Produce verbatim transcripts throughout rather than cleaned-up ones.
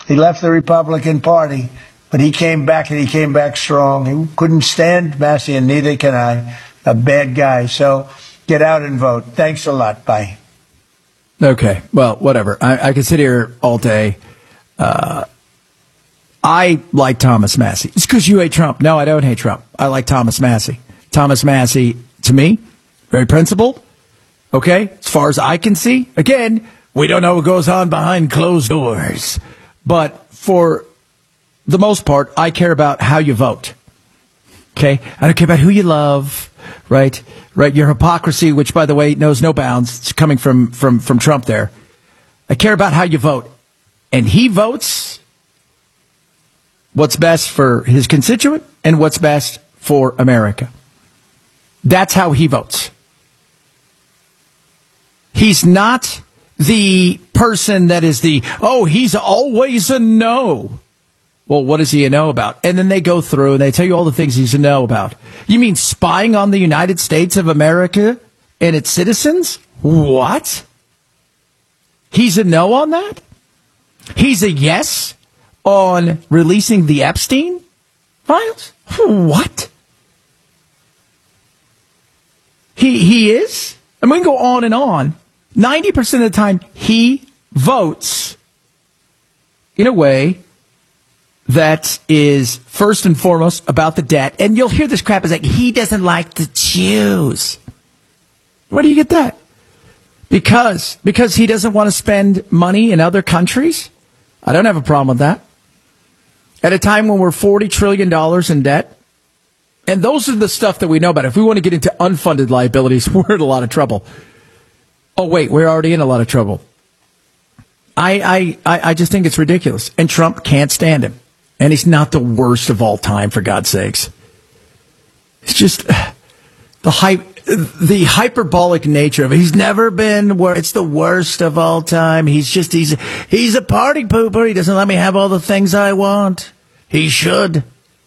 He left the Republican Party, but he came back, and he came back strong. He couldn't stand Massey, and neither can I. A bad guy. So get out and vote. Thanks a lot. Bye. Okay. Well, whatever. I, I can sit here all day. Uh, I like Thomas Massey. It's because you hate Trump. No, I don't hate Trump. I like Thomas Massey. Thomas Massey, to me, very principled. Okay. As far as I can see. Again, we don't know what goes on behind closed doors. But for the most part, I care about how you vote. Okay? I don't care about who you love, right? Right? Your hypocrisy, which, by the way, knows no bounds. It's coming from, from, from Trump there. I care about how you vote. And he votes what's best for his constituent and what's best for America. That's how he votes. He's not the person that is the, oh, he's always a no. Well, what does he know about? And then they go through and they tell you all the things he's to know about. You mean spying on the United States of America and its citizens? What? He's a no on that? He's a yes on releasing the Epstein files? What? He he is? And we can go on and on. ninety percent of the time, he votes in a way that is first and foremost about the debt. And you'll hear this crap is like, he doesn't like the Jews. Where do you get that? Because, because he doesn't want to spend money in other countries? I don't have a problem with that. At a time when we're forty trillion dollars in debt, and those are the stuff that we know about. If we want to get into unfunded liabilities, we're in a lot of trouble. Oh, wait, we're already in a lot of trouble. I, I, I just think it's ridiculous. And Trump can't stand him. And he's not the worst of all time, for God's sakes. It's just the hype, the hyperbolic nature of it. He's never been where it's the worst of all time. He's just, he's, he's a party pooper. He doesn't let me have all the things I want. He should.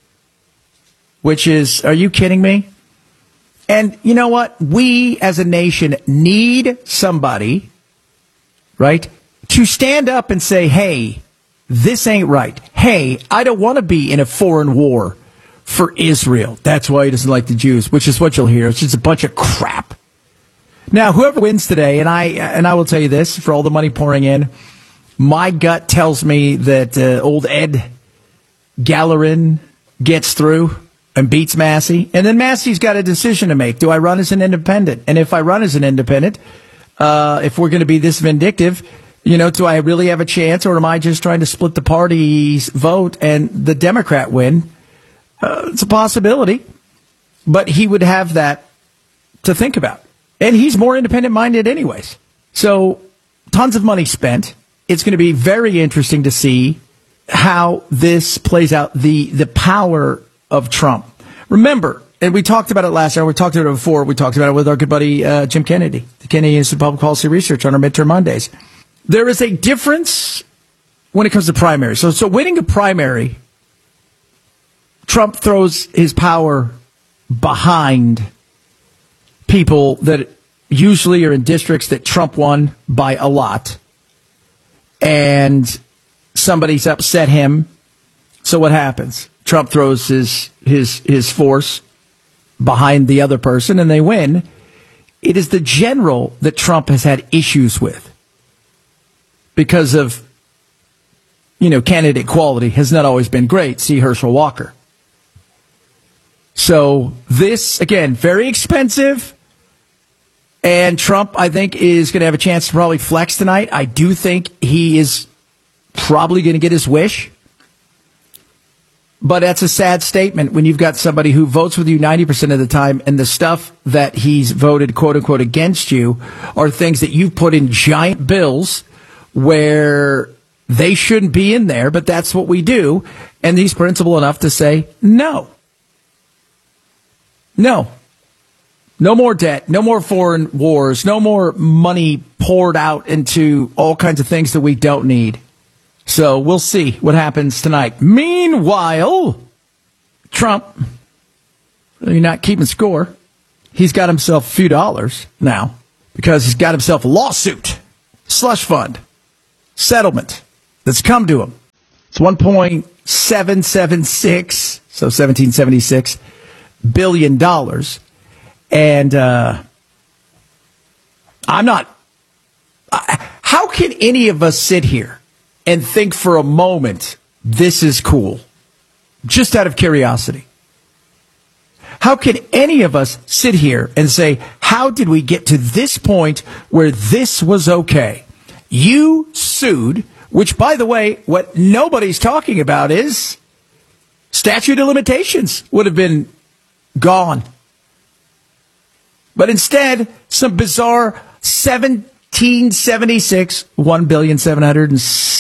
Which is, are you kidding me? And you know what? We as a nation need somebody, right, to stand up and say, hey, this ain't right. Hey, I don't want to be in a foreign war for Israel. That's why he doesn't like the Jews, which is what you'll hear. It's just a bunch of crap. Now, whoever wins today, and I and I will tell you this, for all the money pouring in, my gut tells me that uh, old Ed Gallerin gets through and beats Massey. And then Massey's got a decision to make. Do I run as an independent? And if I run as an independent, uh, if we're going to be this vindictive, you know, do I really have a chance, or am I just trying to split the party's vote and the Democrat win? Uh, it's a possibility, but he would have that to think about. And he's more independent-minded anyways. So tons of money spent. It's going to be very interesting to see how this plays out, the, the power of Trump. Remember, and we talked about it last hour, we talked about it before, we talked about it with our good buddy uh, Jim Kennedy, the Kennedy Institute of Public Policy Research on our midterm Mondays. There is a difference when it comes to primary. So, so winning a primary, Trump throws his power behind people that usually are in districts that Trump won by a lot. And somebody's upset him. So what happens? Trump throws his his his force behind the other person and they win. It is the general that Trump has had issues with because of, you know, candidate quality has not always been great. See Herschel Walker. So this, again, very expensive. And Trump, I think, is going to have a chance to probably flex tonight. I do think he is probably going to get his wish. But that's a sad statement when you've got somebody who votes with you ninety percent of the time and the stuff that he's voted, quote unquote, against you are things that you've put in giant bills where they shouldn't be in there, but that's what we do. And he's principled enough to say, no. No. No more debt, no more foreign wars, no more money poured out into all kinds of things that we don't need. So we'll see what happens tonight. Meanwhile, Trump, you're not keeping score. He's got himself a few dollars now because he's got himself a lawsuit, slush fund, settlement that's come to him. It's one point seven seven six, so seventeen seventy-six billion dollars. And uh, I'm not. I, how can any of us sit here and think for a moment this is cool? Just out of curiosity. How can any of us sit here and say, how did we get to this point where this was okay? You sued, which, by the way, what nobody's talking about is statute of limitations would have been gone. But instead, some bizarre seventeen seventy-six, one billion seven hundred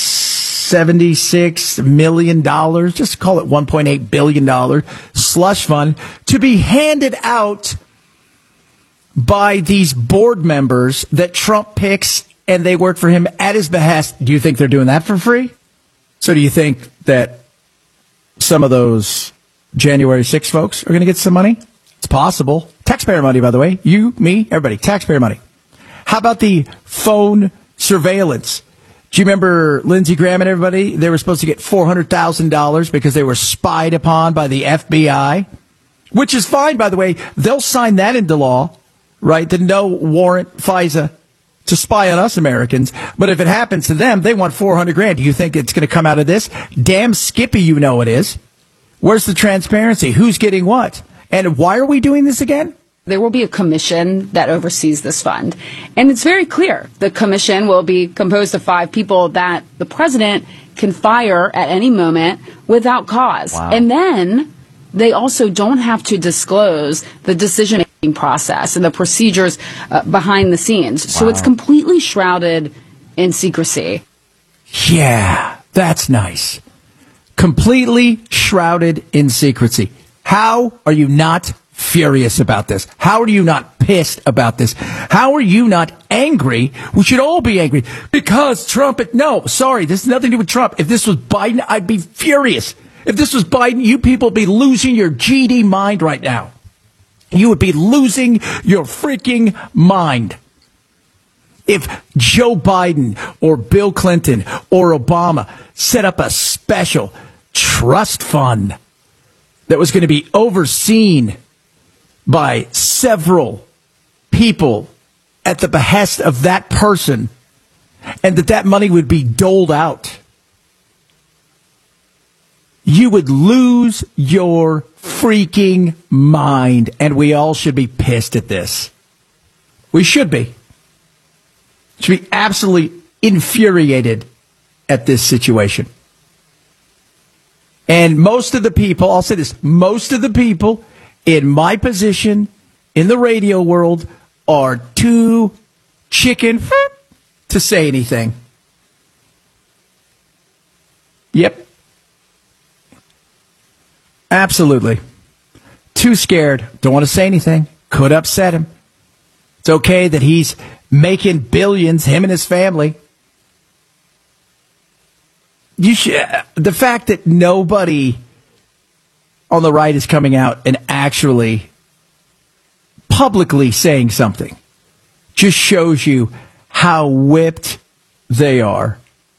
seventy-six million dollars, just call it one point eight billion dollars slush fund to be handed out by these board members that Trump picks, and they work for him at his behest. Do you think they're doing that for free? So do you think that some of those January sixth folks are going to get some money? It's possible. Taxpayer money, by the way. You, me, everybody. Taxpayer money. How about the phone surveillance? Do you remember Lindsey Graham and everybody? They were supposed to get four hundred thousand dollars because they were spied upon by the F B I, which is fine, by the way. They'll sign that into law, right? The no warrant FISA to spy on us Americans. But if it happens to them, they want four hundred grand. Do you think it's going to come out of this? Damn Skippy, you know it is. Where's the transparency? Who's getting what? And why are we doing this again? There will be a commission that oversees this fund. And it's very clear. The commission will be composed of five people that the president can fire at any moment without cause. Wow. And then they also don't have to disclose the decision-making process and the procedures uh, behind the scenes. Wow. So it's completely shrouded in secrecy. Yeah, that's nice. Completely shrouded in secrecy. How are you not furious about this? How are you not pissed about this? How are you not angry? We should all be angry because Trump. No, sorry, this has nothing to do with Trump. If this was Biden, I'd be furious. If this was Biden, you people would be losing your G D mind right now. You would be losing your freaking mind. If Joe Biden or Bill Clinton or Obama set up a special trust fund that was going to be overseen by several people at the behest of that person, and that that money would be doled out, you would lose your freaking mind, and we all should be pissed at this. We should be. Should be absolutely infuriated at this situation. And most of the people, I'll say this, most of the people in my position in the radio world are too chicken to say anything. Yep. Absolutely. Too scared. Don't want to say anything. Could upset him. It's okay that he's making billions, him and his family. You should, the fact that nobody on the right is coming out and actually publicly saying something just shows you how whipped they are.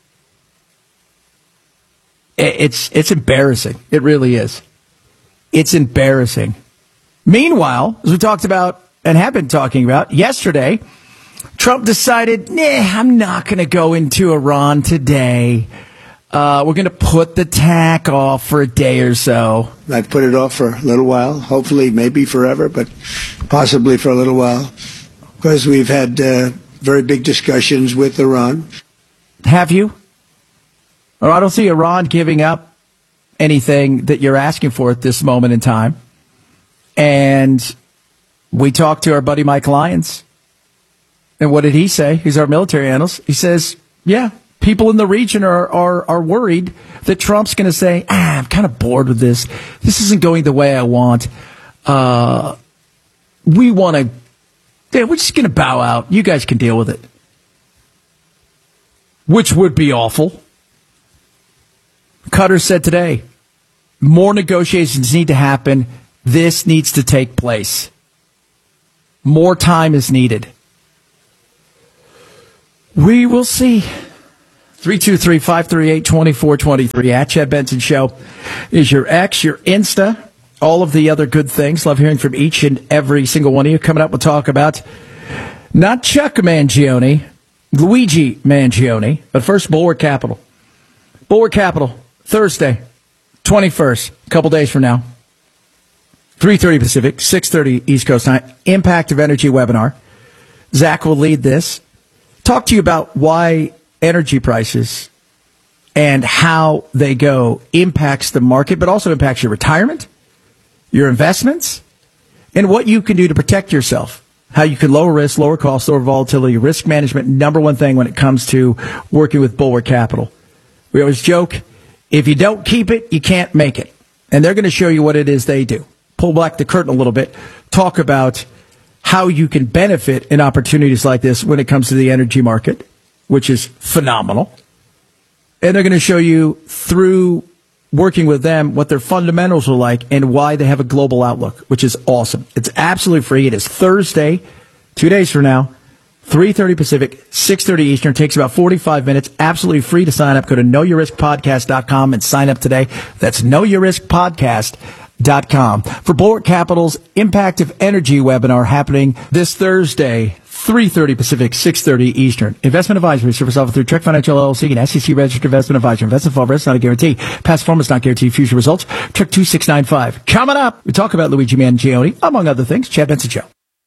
It's it's embarrassing. It really is. It's embarrassing. Meanwhile, as we talked about and have been talking about yesterday, Trump decided, nah, I'm not going to go into Iran today. Uh, we're going to put the tack off for a day or so. I've put it off for a little while, hopefully maybe forever, but possibly for a little while, because we've had uh, very big discussions with Iran. Have you? Or I don't see Iran giving up anything that you're asking for at this moment in time. And we talked to our buddy Mike Lyons. And what did he say? He's our military analyst. He says, yeah, people in the region are, are, are worried that Trump's going to say, ah, I'm kind of bored with this. This isn't going the way I want. Uh, we want to, yeah, we're just going to bow out. You guys can deal with it. Which would be awful. Cutter said today, more negotiations need to happen. This needs to take place. More time is needed. We will see. three two three, five three eight, two four two three. At Chad Benson Show is your X, your Insta, all of the other good things. Love hearing from each and every single one of you. Coming up, we'll talk about not Chuck Mangione, Luigi Mangione, but first, Bulwark Capital. Bulwark Capital, Thursday, twenty-first, a couple days from now, three thirty Pacific, six thirty East Coast time, Impact of Energy webinar. Zach will lead this. Talk to you about why energy prices and how they go impacts the market, but also impacts your retirement, your investments, and what you can do to protect yourself. How you can lower risk, lower cost, lower volatility, risk management, number one thing when it comes to working with Bulwark Capital. We always joke, if you don't keep it, you can't make it. And they're going to show you what it is they do. Pull back the curtain a little bit, talk about how you can benefit in opportunities like this when it comes to the energy market, which is phenomenal. And they're going to show you through working with them what their fundamentals are like and why they have a global outlook, which is awesome. It's absolutely free. It is Thursday, two days from now, three thirty Pacific, six thirty Eastern. It takes about forty-five minutes. Absolutely free to sign up. Go to know your risk podcast dot com and sign up today. That's know your risk podcast dot com for Bulwark Capital's Impact of Energy webinar happening this Thursday, three thirty Pacific, six thirty Eastern. Investment advisory service offered through Trek Financial L L C, an S E C registered investment advisor. Investment fall risk not a guarantee. Past performance not guarantee future results. Trek two six nine five. Coming up, we talk about Luigi Mangione, among other things. Chad Benson Show.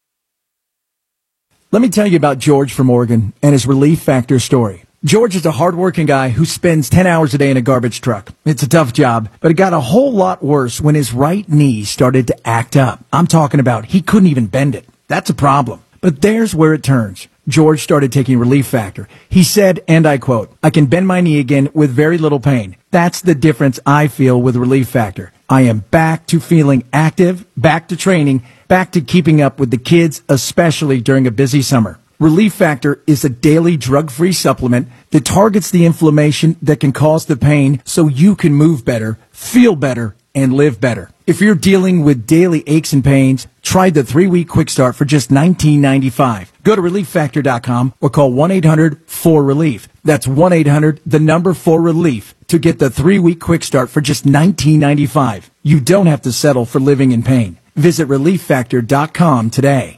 Let me tell you about George from Oregon and his Relief Factor story. George is a hardworking guy who spends ten hours a day in a garbage truck. It's a tough job, but it got a whole lot worse when his right knee started to act up. I'm talking about he couldn't even bend it. That's a problem. But there's where it turns. George started taking Relief Factor. He said, and I quote, "I can bend my knee again with very little pain. That's the difference I feel with Relief Factor. I am back to feeling active, back to training, back to keeping up with the kids, especially during a busy summer." Relief Factor is a daily drug-free supplement that targets the inflammation that can cause the pain so you can move better, feel better, and live better. If you're dealing with daily aches and pains, try the three-week quick start for just nineteen ninety-five. Go to relief factor dot com or call one eight hundred four relief. That's one eight hundred, the number four relief, to get the three-week quick start for just nineteen ninety-five. You don't have to settle for living in pain. Visit relief factor dot com today.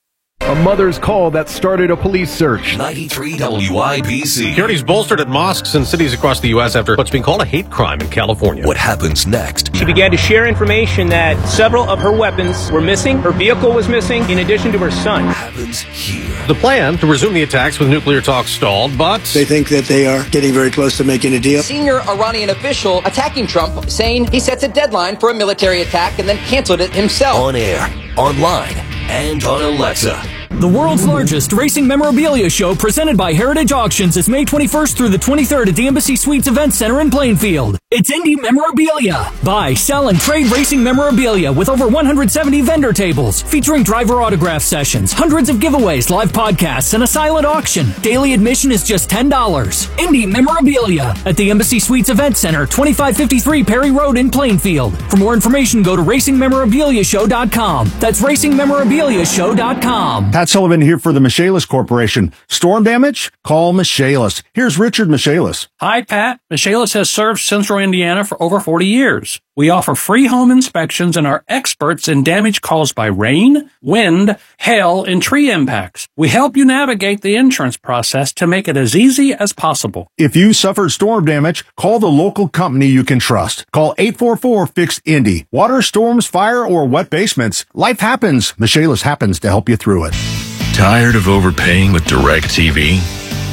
A mother's call that started a police search. ninety-three W I B C. Security's bolstered at mosques in cities across the U S after what's being called a hate crime in California. What happens next? She began to share information that several of her weapons were missing, her vehicle was missing, in addition to her son. What happens here? The plan to resume the attacks with nuclear talks stalled, but They think that they are getting very close to making a deal. Senior Iranian official attacking Trump, saying he sets a deadline for a military attack and then canceled it himself. On air, online, and on Alexa. The world's largest racing memorabilia show, presented by Heritage Auctions, is May twenty-first through the twenty-third at the Embassy Suites Event Center in Plainfield. It's Indy Memorabilia. Buy, sell, and trade racing memorabilia with over one hundred seventy vendor tables, featuring driver autograph sessions, hundreds of giveaways, live podcasts, and a silent auction. Daily admission is just ten dollars. Indy Memorabilia at the Embassy Suites Event Center, twenty-five fifty-three Perry Road in Plainfield. For more information, go to racing memorabilia show dot com. That's racing memorabilia show dot com. Pat Sullivan here for the Michaelis Corporation. Storm damage? Call Michaelis. Here's Richard Michaelis. Hi, Pat. Michaelis has served Central Indiana for over forty years. We offer free home inspections and are experts in damage caused by rain, wind, hail, and tree impacts. We help you navigate the insurance process to make it as easy as possible. If you suffered storm damage, call the local company you can trust. Call eight four four, fix Indy. Water, storms, fire, or wet basements. Life happens. Michaelis happens to help you through it. Tired of overpaying with DirecTV?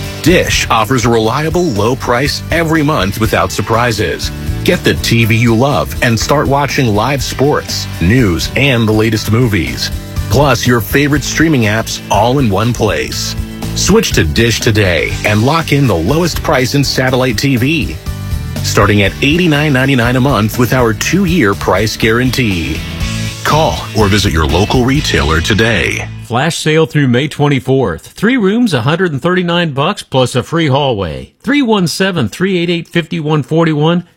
Dish offers a reliable, low price every month without surprises. Get the T V you love and start watching live sports, news, and the latest movies. Plus your favorite streaming apps all in one place. Switch to Dish today and lock in the lowest price in satellite T V. Starting at eighty-nine ninety-nine a month with our two-year price guarantee. Call or visit your local retailer today. Flash sale through May twenty-fourth. Three rooms, one hundred thirty-nine bucks plus a free hallway. three one seven, three eight eight, five one four one.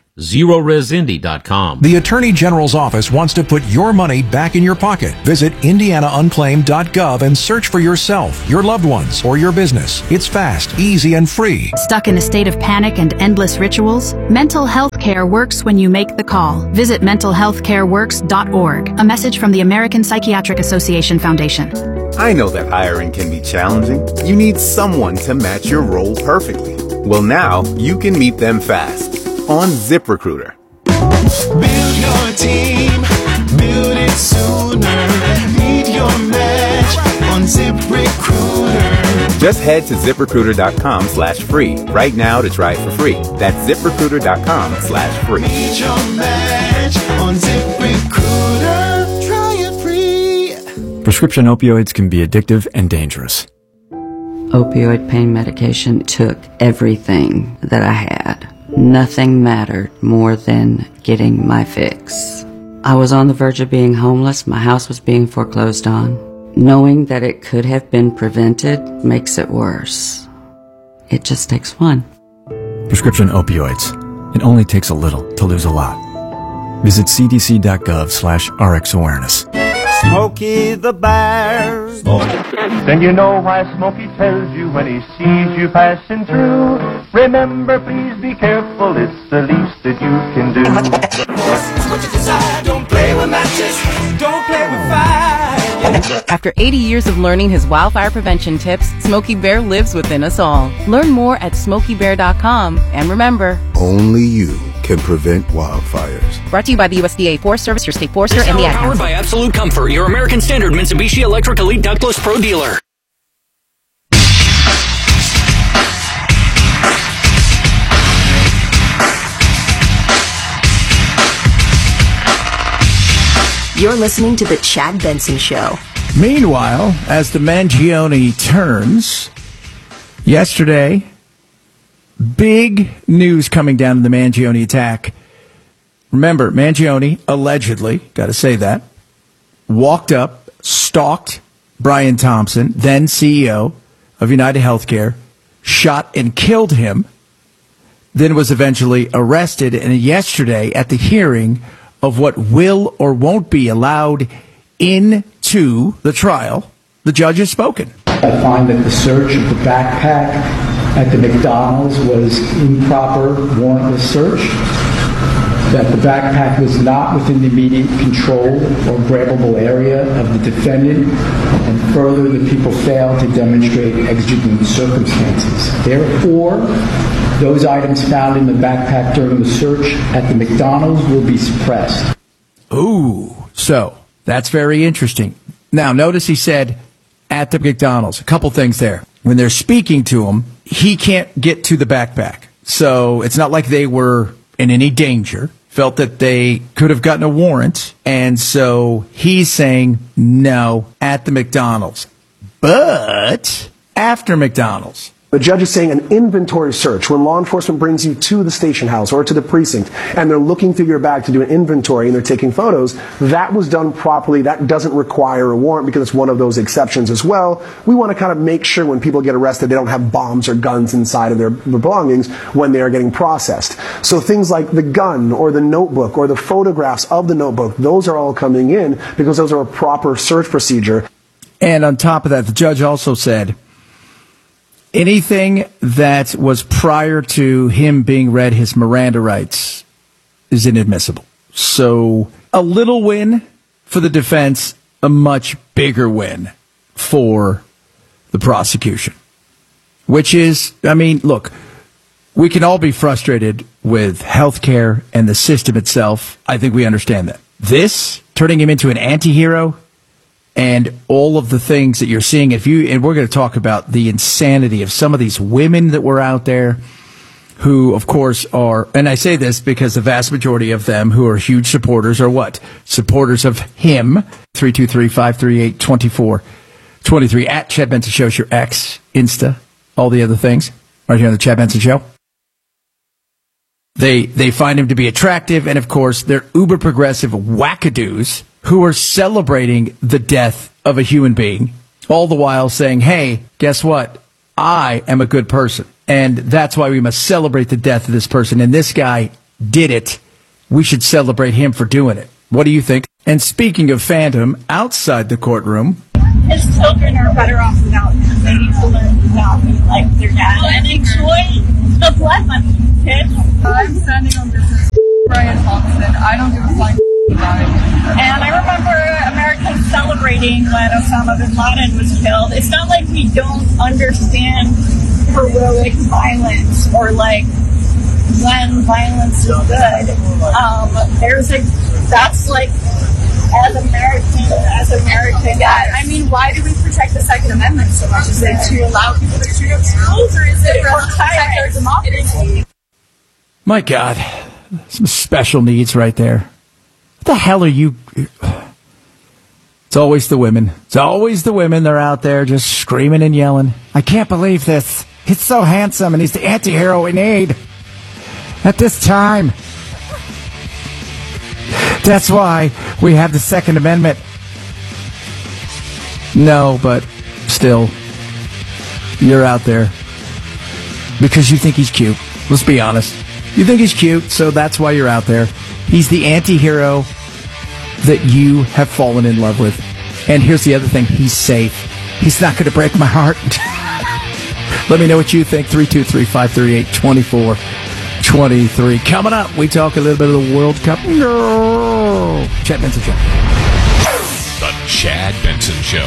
zero res indy dot com. The Attorney General's office wants to put your money back in your pocket. Visit indiana unclaimed dot gov and search for yourself, your loved ones, or your business. It's fast, easy, and free. Stuck in a state of panic and endless rituals? Mental health care works when you make the call. Visit mental health care works dot org. A message from the American Psychiatric Association Foundation. I know that hiring can be challenging. You need someone to match your role perfectly. Well, now you can meet them fast on ZipRecruiter. Build your team, build it sooner. Meet your match on ZipRecruiter. Just head to ZipRecruiter.com slash free right now to try it for free. That's ZipRecruiter.com slash free. Meet your match on ZipRecruiter. Try it free. Prescription opioids can be addictive and dangerous. Opioid pain medication took everything that I had. Nothing mattered more than getting my fix. I was on the verge of being homeless. My house was being foreclosed on. Knowing that it could have been prevented makes it worse. It just takes one. Prescription opioids. It only takes a little to lose a lot. Visit c d c dot gov slash r x awareness. Smokey the Bear. Then you know why Smokey tells you when he sees you passing through. Remember, please be careful, it's the least that you can do. What you decide, don't play with matches, don't play with fire. After eighty years of learning his wildfire prevention tips, Smokey Bear lives within us all. Learn more at smokey bear dot com. And remember, only you can prevent wildfires. Brought to you by the U S D A Forest Service, your state forester, and the Ad Powered Council. by Absolute Comfort, your American Standard Mitsubishi Electric Elite Ductless Pro dealer. You're listening to The Chad Benson Show. Meanwhile, as the Mangione turns, yesterday, big news coming down to the Mangione attack. Remember, Mangione, allegedly, got to say that, walked up, stalked Brian Thompson, then C E O of United Healthcare, shot and killed him, then was eventually arrested. And yesterday, at the hearing of what will or won't be allowed into the trial, the judge has spoken. I find that the search of the backpack at the McDonald's was improper, warrantless search, that the backpack was not within the immediate control or grabbable area of the defendant, and further, the people failed to demonstrate exigent circumstances. Therefore, those items found in the backpack during the search at the McDonald's will be suppressed. Ooh, so that's very interesting. Now, notice he said at the McDonald's. A couple things there. When they're speaking to him, he can't get to the backpack. So it's not like they were in any danger. Felt that they could have gotten a warrant. And so he's saying no at the McDonald's. But after McDonald's. The judge is saying an inventory search, when law enforcement brings you to the station house or to the precinct and they're looking through your bag to do an inventory and they're taking photos, that was done properly. That doesn't require a warrant because it's one of those exceptions as well. We want to kind of make sure when people get arrested, they don't have bombs or guns inside of their, their belongings when they are getting processed. So things like the gun or the notebook or the photographs of the notebook, those are all coming in because those are a proper search procedure. And on top of that, the judge also said, anything that was prior to him being read his Miranda rights is inadmissible. So a little win for the defense, a much bigger win for the prosecution. Which is, I mean, look, we can all be frustrated with healthcare and the system itself. I think we understand that. This, turning him into an anti-hero, and all of the things that you're seeing, if you, and we're going to talk about the insanity of some of these women that were out there who, of course, are, and I say this because the vast majority of them who are huge supporters are what? Supporters of him. three two three, five three eight, two four two three at Chad Benson Show, your X, Insta, all the other things, right here on the Chad Benson Show. They, they find him to be attractive, and of course, they're uber progressive wackadoos who are celebrating the death of a human being, all the while saying, hey, guess what? I am a good person. And that's why we must celebrate the death of this person. And this guy did it, we should celebrate him for doing it. What do you think? And speaking of fandom, outside the courtroom, his children are better off without him. They need to learn without me, like their dad, and enjoy the blood money, kids. I'm standing on business. Brian Thompson. I don't give a fuck about it. And I remember Americans celebrating when Osama bin Laden was killed. It's not like we don't understand heroic violence or like when violence is good. Um, there's a that's like as American as American. Yeah, I mean, why do we protect the Second Amendment so much? Is it to allow people to shoot up schools, or is it for us to protect our democracy? my God, some special needs right there. What the hell are you? It's always the women. It's always the women. They're out there just screaming and yelling. I can't believe this. He's so handsome, and he's the anti-hero we need at this time. That's why we have the Second Amendment. No, but still, you're out there because you think he's cute. Let's be honest. You think he's cute, so that's why you're out there. He's the anti-hero that you have fallen in love with. And here's the other thing. He's safe. He's not going to break my heart. Let me know what you think. three two three, five three eight, two four two three. Coming up, we talk a little bit of the World Cup. No. Chad Benson Show. The Chad Benson Show.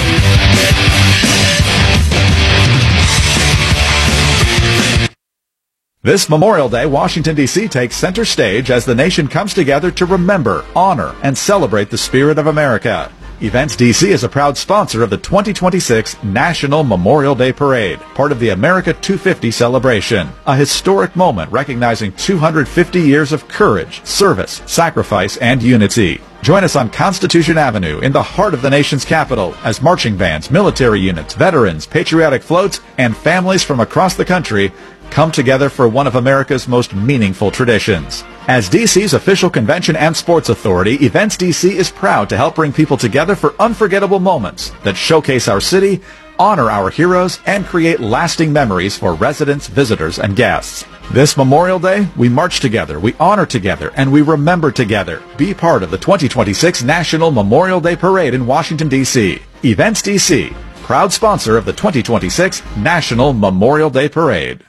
This Memorial Day, Washington, D C takes center stage as the nation comes together to remember, honor, and celebrate the spirit of America. Events D C is a proud sponsor of the twenty twenty-six National Memorial Day Parade, part of the America two fifty celebration, a historic moment recognizing two hundred fifty years of courage, service, sacrifice, and unity. Join us on Constitution Avenue in the heart of the nation's capital as marching bands, military units, veterans, patriotic floats, and families from across the country come together for one of America's most meaningful traditions. As D C's official convention and sports authority, Events D C is proud to help bring people together for unforgettable moments that showcase our city, honor our heroes, and create lasting memories for residents, visitors, and guests. This Memorial Day, we march together, we honor together, and we remember together. Be part of the twenty twenty-six National Memorial Day Parade in Washington, D C Events D C, proud sponsor of the twenty twenty-six National Memorial Day Parade.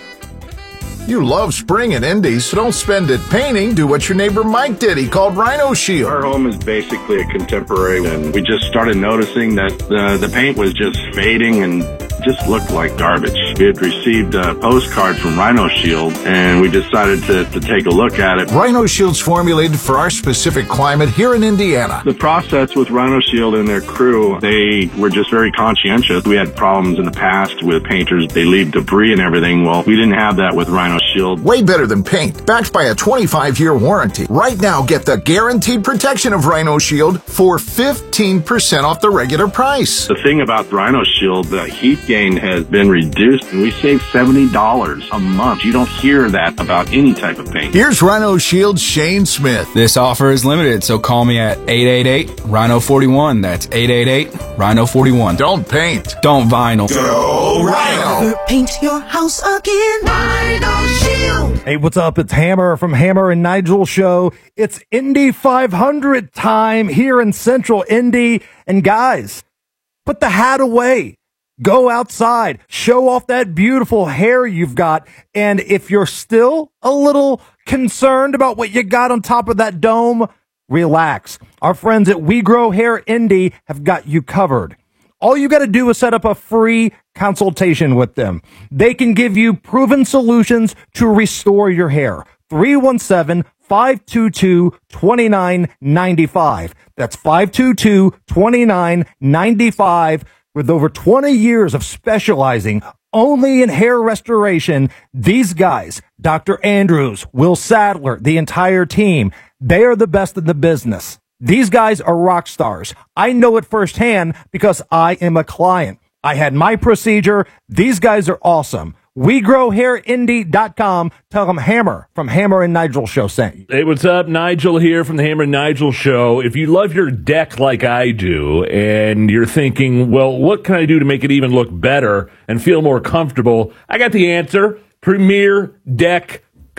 You love spring in Indy, so don't spend it painting. Do what your neighbor Mike did. He called Rhino Shield. Our home is basically a contemporary, and we just started noticing that the, the paint was just fading and just looked like garbage. We had received a postcard from Rhino Shield, and we decided to, to take a look at it. Rhino Shield's formulated for our specific climate here in Indiana. The process with Rhino Shield and their crew, they were just very conscientious. We had problems in the past with painters. They leave debris and everything. Well, we didn't have that with Rhino Shield. Way better than paint, backed by a twenty-five year warranty. Right now, get the guaranteed protection of Rhino Shield for fifteen percent off the regular price. The thing about Rhino Shield, the heat gain has been reduced, and we save seventy dollars a month. You don't hear that about any type of paint. Here's Rhino Shield's Shane Smith. This offer is limited, so call me at eight eight eight, Rhino forty-one. That's eight eight eight, Rhino forty-one. Don't paint. Don't vinyl. Go Rhino. Never paint your house again. Rhino Shield. Hey, what's up? It's Hammer from Hammer and Nigel Show. It's Indy five hundred time here in Central Indy. And guys, put the hat away. Go outside. Show off that beautiful hair you've got. And if you're still a little concerned about what you got on top of that dome, relax. Our friends at We Grow Hair Indy have got you covered. All you got to do is set up a free consultation with them. They can give you proven solutions to restore your hair. three one seven, five two two, two nine nine five. That's five two two, two nine nine five. With over twenty years of specializing only in hair restoration, these guys, Doctor Andrews, Will Sadler, the entire team, they are the best in the business. These guys are rock stars. I know it firsthand because I am a client. I had my procedure. These guys are awesome. we grow hair indy dot com. Tell them Hammer from Hammer and Nigel Show sent you. Hey, what's up? Nigel here from the Hammer and Nigel Show. If you love your deck like I do, and you're thinking, well, what can I do to make it even look better and feel more comfortable? I got the answer. Premier Deck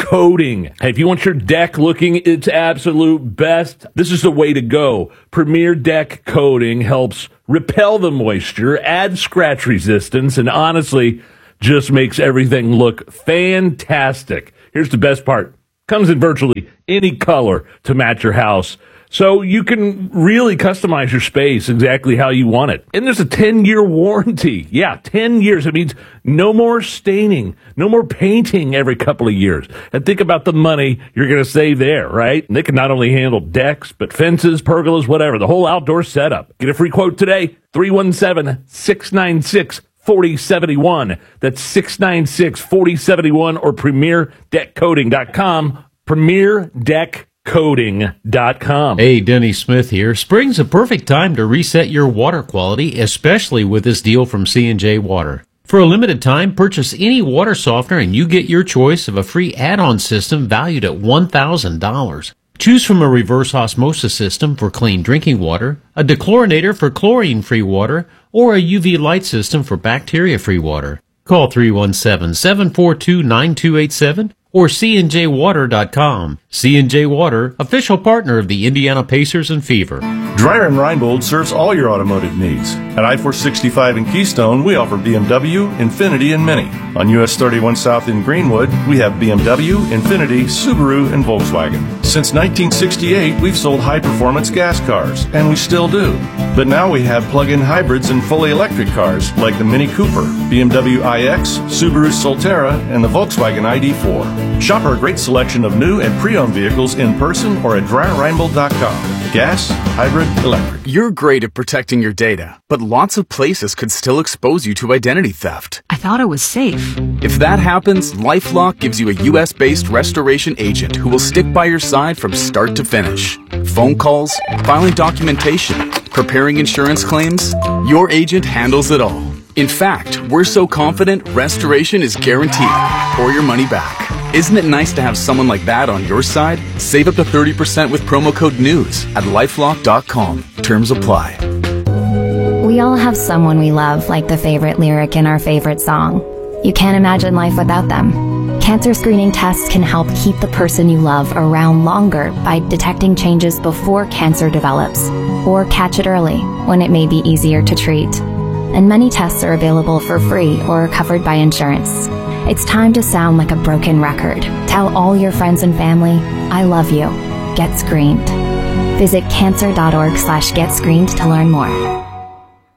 Coating. Hey, if you want your deck looking its absolute best, this is the way to go. Premier Deck Coating helps repel the moisture, add scratch resistance, and honestly, just makes everything look fantastic. Here's the best part. Comes in virtually any color to match your house. So you can really customize your space exactly how you want it. And there's a ten-year warranty. Yeah, ten years. It means no more staining, no more painting every couple of years. And think about the money you're going to save there, right? And they can not only handle decks, but fences, pergolas, whatever, the whole outdoor setup. Get a free quote today, three one seven, six nine six, four zero seven one. That's six nine six, four zero seven one or premier deck coating dot com. Premier Deck Coating dot com. Hey, Denny Smith here. Spring's a perfect time to reset your water quality, especially with this deal from C and J Water. For a limited time, purchase any water softener and you get your choice of a free add-on system valued at one thousand dollars. Choose from a reverse osmosis system for clean drinking water, a dechlorinator for chlorine-free water, or a U V light system for bacteria-free water. Call three one seven, seven four two, nine two eight seven or C N J water dot com. C and J Water, official partner of the Indiana Pacers and Fever. Dreyer and Reinbold serves all your automotive needs. At I four sixty-five in Keystone, we offer B M W, Infiniti, and Mini. On U S thirty-one South in Greenwood, we have B M W, Infiniti, Subaru, and Volkswagen. Since nineteen sixty-eight, we've sold high-performance gas cars, and we still do. But now we have plug-in hybrids and fully electric cars like the Mini Cooper, B M W i X, Subaru Solterra, and the Volkswagen I D four. Shop our great selection of new and pre-owned vehicles in person or at Dreyer Reinbold dot com. Gas, hybrid, electric. You're great at protecting your data, but lots of places could still expose you to identity theft. I thought it was safe. If that happens, LifeLock gives you a U S-based restoration agent who will stick by your side from start to finish. Phone calls, filing documentation, preparing insurance claims, your agent handles it all. In fact, we're so confident restoration is guaranteed or your money back. Isn't it nice to have someone like that on your side? Save up to thirty percent with promo code NEWS at lifelock dot com. Terms apply. We all have someone we love, like the favorite lyric in our favorite song. You can't imagine life without them. Cancer screening tests can help keep the person you love around longer by detecting changes before cancer develops, or catch it early when it may be easier to treat. And many tests are available for free or covered by insurance. It's time to sound like a broken record. Tell all your friends and family, I love you. Get screened. Visit cancer dot org slash get screened to learn more.